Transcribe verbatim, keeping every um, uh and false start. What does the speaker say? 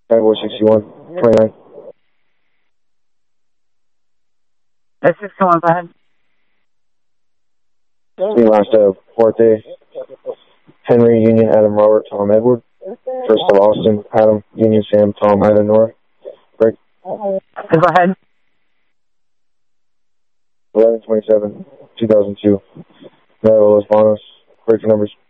Four sixty-one, twenty-nine. That's just come on, go ahead. The last uh, Forte, Henry, Union, Adam, Robert, Tom, Edward. First of Austin, Adam, Union, Sam, Tom, Ida, Nora. Greg. Go ahead. eleven twenty-seven, two thousand two. Nueva Los Banos. Break for numbers.